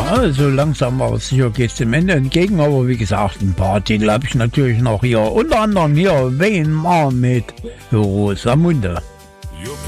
Ja, so langsam aber sicher geht es dem Ende entgegen, aber wie gesagt, ein paar Titel habe ich natürlich noch hier. Unter anderem hier Wayne Marr mit Rosamunde.